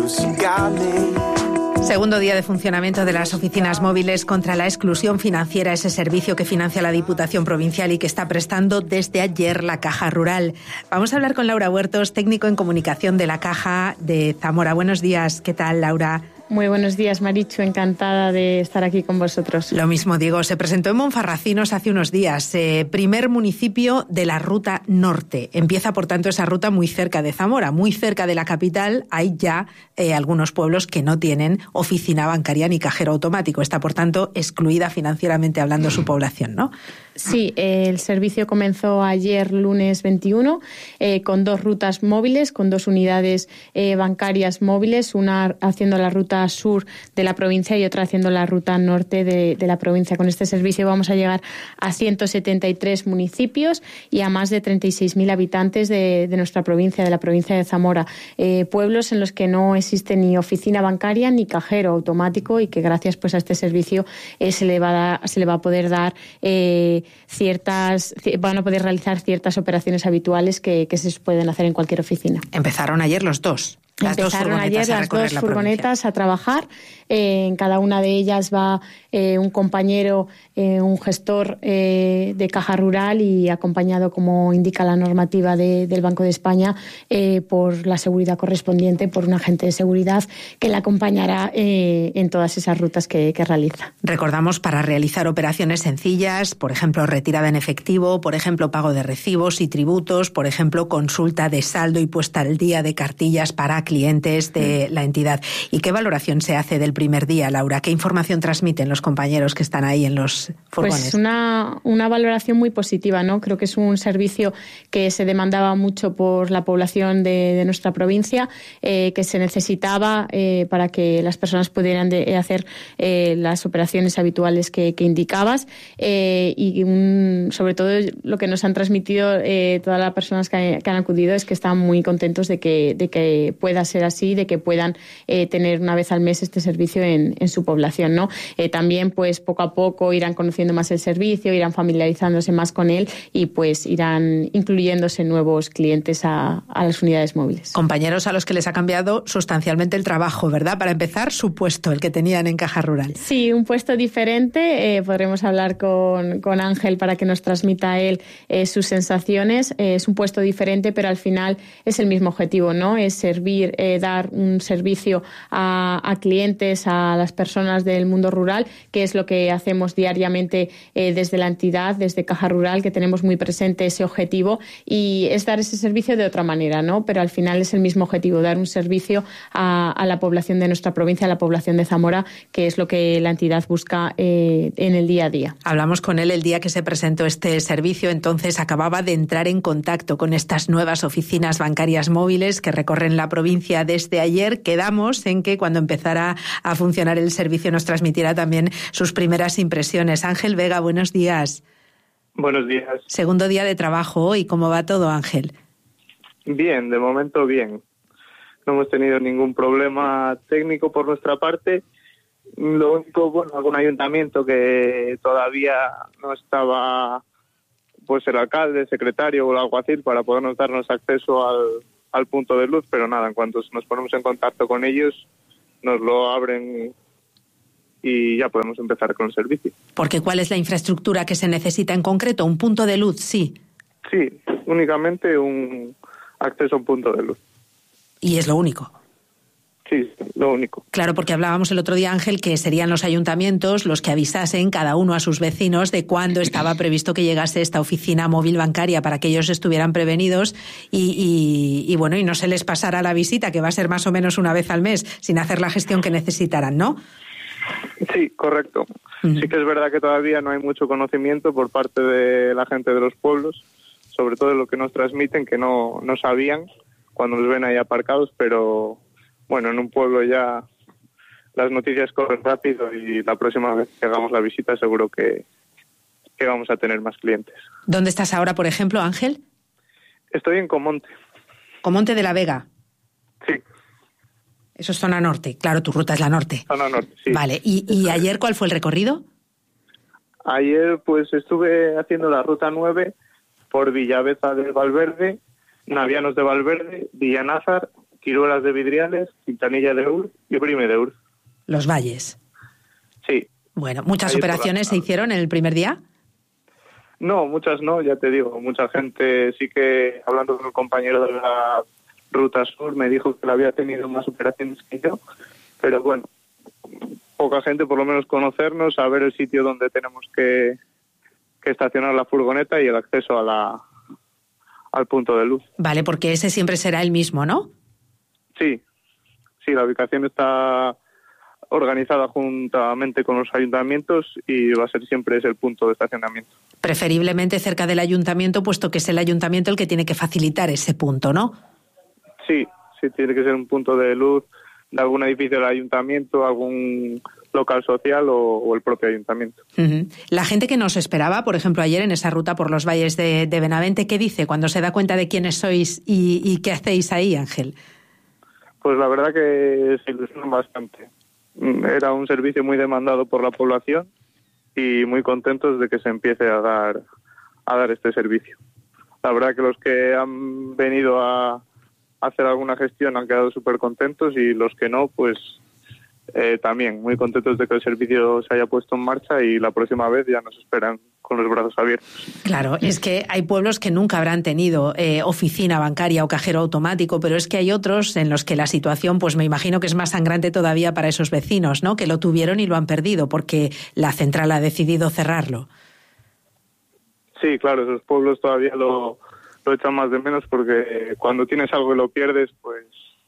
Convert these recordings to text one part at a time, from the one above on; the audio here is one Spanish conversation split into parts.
close, you got me. Segundo día de funcionamiento de las oficinas móviles contra la exclusión financiera, ese servicio que financia la Diputación Provincial y que está prestando desde ayer la Caja Rural. Vamos a hablar con Laura Huertos, técnico en comunicación de la Caja de Zamora. Buenos días, ¿qué tal, Laura? Muy buenos días, Marichu, encantada de estar aquí con vosotros. Lo mismo digo, se presentó en Monfarracinos hace unos días, primer municipio de la Ruta Norte. Empieza, por tanto, esa ruta muy cerca de Zamora, muy cerca de la capital. Hay ya algunos pueblos que no tienen oficina bancaria ni cajero automático. Está, por tanto, excluida financieramente hablando su población, ¿no? Sí, el servicio comenzó ayer, lunes 21, con 2 rutas móviles, con 2 unidades bancarias móviles, una haciendo la ruta sur de la provincia y otra haciendo la ruta norte de la provincia. Con este servicio vamos a llegar a 173 municipios y a más de 36.000 habitantes de nuestra provincia, de la provincia de Zamora. Pueblos en los que no existe ni oficina bancaria ni cajero automático y que gracias pues a este servicio se le va a poder dar van a poder realizar ciertas operaciones habituales que se pueden hacer en cualquier oficina. Empezaron ayer los dos. Empezaron ayer las 2 furgonetas a trabajar. En cada una de ellas va un compañero, un gestor de Caja Rural y acompañado, como indica la normativa del Banco de España, por la seguridad correspondiente, por un agente de seguridad que le acompañará en todas esas rutas que realiza. Recordamos, para realizar operaciones sencillas, por ejemplo, retirada en efectivo, por ejemplo, pago de recibos y tributos, por ejemplo, consulta de saldo y puesta al día de cartillas para clientes de la entidad. ¿Y qué valoración se hace del primer día, Laura? ¿Qué información transmiten los compañeros que están ahí en los furgones? Pues una valoración muy positiva, ¿no? Creo que es un servicio que se demandaba mucho por la población de nuestra provincia, que se necesitaba para que las personas pudieran hacer las operaciones habituales que indicabas, y sobre todo lo que nos han transmitido todas las personas que han acudido es que están muy contentos de que pueda ser así, de que puedan tener una vez al mes este servicio en su población, ¿no? También, pues, poco a poco irán conociendo más el servicio, irán familiarizándose más con él y, pues, irán incluyéndose nuevos clientes a las unidades móviles. Compañeros a los que les ha cambiado sustancialmente el trabajo, ¿verdad? Para empezar, su puesto, el que tenían en Caja Rural. Sí, un puesto diferente. Podremos hablar con Ángel para que nos transmita él sus sensaciones. Es un puesto diferente, pero al final es el mismo objetivo, ¿no? Es servir, dar un servicio a clientes, a las personas del mundo rural, que es lo que hacemos diariamente desde la entidad, desde Caja Rural, que tenemos muy presente ese objetivo, y es dar ese servicio de otra manera, ¿no? Pero al final es el mismo objetivo, dar un servicio a la población de nuestra provincia, a la población de Zamora, que es lo que la entidad busca en el día a día. Hablamos con él el día que se presentó este servicio, entonces acababa de entrar en contacto con estas nuevas oficinas bancarias móviles que recorren la provincia desde ayer. Quedamos en que cuando empezara a funcionar el servicio nos transmitiera también sus primeras impresiones. Ángel Vega, buenos días. Buenos días. Segundo día de trabajo hoy. ¿Cómo va todo, Ángel? Bien, de momento bien. No hemos tenido ningún problema técnico por nuestra parte. Lo único, bueno, algún ayuntamiento que todavía no estaba, pues, el alcalde, el secretario o el alguacil para podernos darnos acceso al punto de luz, pero nada, en cuanto nos ponemos en contacto con ellos, nos lo abren y ya podemos empezar con el servicio. Porque ¿cuál es la infraestructura que se necesita en concreto? ¿Un punto de luz? Sí. Sí, únicamente un acceso a un punto de luz. ¿Y es lo único? Sí, lo único. Claro, porque hablábamos el otro día, Ángel, que serían los ayuntamientos los que avisasen cada uno a sus vecinos de cuándo estaba previsto que llegase esta oficina móvil bancaria para que ellos estuvieran prevenidos y bueno, y no se les pasara la visita, que va a ser más o menos una vez al mes, sin hacer la gestión que necesitaran, ¿no? Sí, correcto. Sí que es verdad que todavía no hay mucho conocimiento por parte de la gente de los pueblos, sobre todo de lo que nos transmiten, que no sabían cuando nos ven ahí aparcados, pero bueno, en un pueblo ya las noticias corren rápido y la próxima vez que hagamos la visita seguro que vamos a tener más clientes. ¿Dónde estás ahora, por ejemplo, Ángel? Estoy en Comonte. ¿Comonte de la Vega? Sí. Eso es zona norte. Claro, tu ruta es la norte. Zona norte, sí. Vale. ¿Y ayer cuál fue el recorrido? Ayer pues estuve haciendo la ruta 9 por Villaveza de Valverde, Navianos de Valverde, Villanázar Quiruelas de Vidriales, Quintanilla de Ur y Brime de Ur. Los valles. Sí. Bueno, ¿muchas Ahí operaciones se hicieron en el primer día? No, muchas no, ya te digo. Mucha gente sí que, hablando con un compañero de la Ruta Sur, me dijo que le había tenido más operaciones que yo. Pero bueno, poca gente, por lo menos conocernos, saber el sitio donde tenemos que estacionar la furgoneta y el acceso al punto de luz. Vale, porque ese siempre será el mismo, ¿no? Sí, la ubicación está organizada juntamente con los ayuntamientos y va a ser siempre ese el punto de estacionamiento. Preferiblemente cerca del ayuntamiento, puesto que es el ayuntamiento el que tiene que facilitar ese punto, ¿no? Sí, tiene que ser un punto de luz de algún edificio del ayuntamiento, algún local social o el propio ayuntamiento. Uh-huh. La gente que nos esperaba, por ejemplo, ayer en esa ruta por los valles de Benavente, ¿qué dice cuando se da cuenta de quiénes sois y qué hacéis ahí, Ángel? Pues la verdad que se ilusionan bastante. Era un servicio muy demandado por la población y muy contentos de que se empiece a dar este servicio. La verdad que los que han venido a hacer alguna gestión han quedado súper contentos y los que no, pues también muy contentos de que el servicio se haya puesto en marcha y la próxima vez ya nos esperan con los brazos abiertos. Claro, es que hay pueblos que nunca habrán tenido oficina bancaria o cajero automático, pero es que hay otros en los que la situación, pues me imagino que es más sangrante todavía para esos vecinos, ¿no? Que lo tuvieron y lo han perdido porque la central ha decidido cerrarlo. Sí, claro, esos pueblos todavía lo echan más de menos porque cuando tienes algo y lo pierdes, pues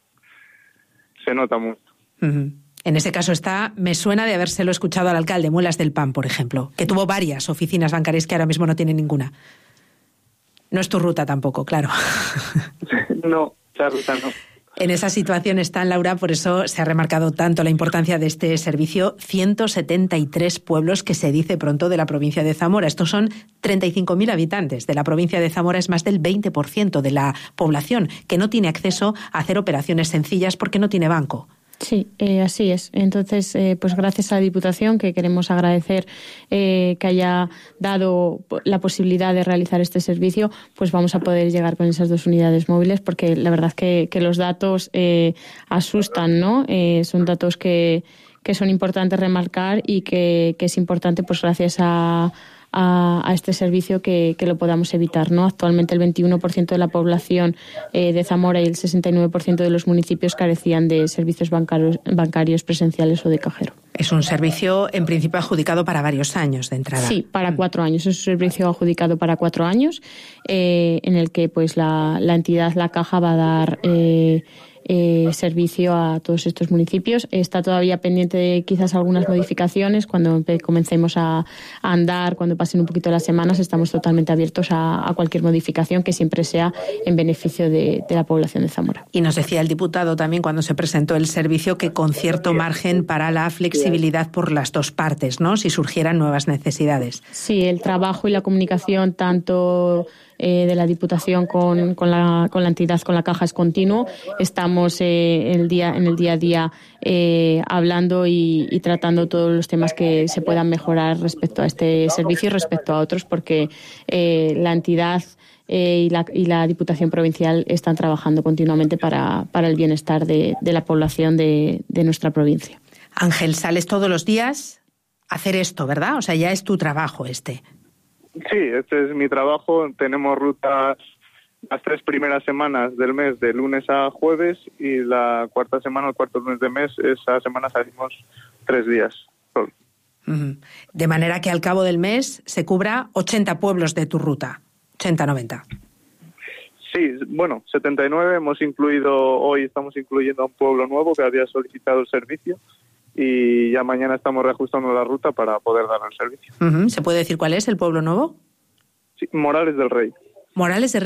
se nota mucho. Uh-huh. En ese caso me suena de habérselo escuchado al alcalde, Muelas del Pan, por ejemplo, que tuvo varias oficinas bancarias que ahora mismo no tiene ninguna. No es tu ruta tampoco, claro. No, esa ruta no. En esa situación están, Laura, por eso se ha remarcado tanto la importancia de este servicio. 173 pueblos, que se dice pronto, de la provincia de Zamora. Estos son 35.000 habitantes. De la provincia de Zamora es más del 20% de la población que no tiene acceso a hacer operaciones sencillas porque no tiene banco. Sí, así es. Entonces, pues gracias a la Diputación, que queremos agradecer que haya dado la posibilidad de realizar este servicio, pues vamos a poder llegar con esas 2 unidades móviles, porque la verdad que los datos asustan, ¿no? Son datos que son importantes remarcar y que es importante, pues gracias a este servicio que lo podamos evitar, ¿no? Actualmente el 21% de la población de Zamora y el 69% de los municipios carecían de servicios bancarios presenciales o de cajero. Es un servicio, en principio, adjudicado para varios años de entrada. Sí, para 4 años. Es un servicio adjudicado para 4 años, en el que pues la entidad, la Caja, va a dar servicio a todos estos municipios. Está todavía pendiente de quizás algunas modificaciones. Cuando comencemos a andar, cuando pasen un poquito las semanas, estamos totalmente abiertos a cualquier modificación que siempre sea en beneficio de la población de Zamora. Y nos decía el diputado también, cuando se presentó el servicio, que con cierto margen para la flexibilidad por las dos partes, ¿no? Si surgieran nuevas necesidades. Sí, el trabajo y la comunicación tanto de la Diputación con la entidad, con la Caja, es continuo. Estamos en el día a día hablando y tratando todos los temas que se puedan mejorar respecto a este servicio y respecto a otros, porque la entidad y la Diputación Provincial están trabajando continuamente para el bienestar de la población de nuestra provincia. Ángel, sales todos los días a hacer esto, ¿verdad? O sea, ya es tu trabajo este. Sí, este es mi trabajo. Tenemos rutas las 3 primeras semanas del mes, de lunes a jueves, y la cuarta semana, el cuarto lunes de mes, esa semana salimos 3 días. Uh-huh. De manera que al cabo del mes se cubra 80 pueblos de tu ruta, 80, 90. Sí, bueno, 79 hoy estamos incluyendo a un pueblo nuevo que había solicitado el servicio, y ya mañana estamos reajustando la ruta para poder dar el servicio. Uh-huh. ¿Se puede decir cuál es el pueblo nuevo? Sí, Morales del Rey. Morales del Rey.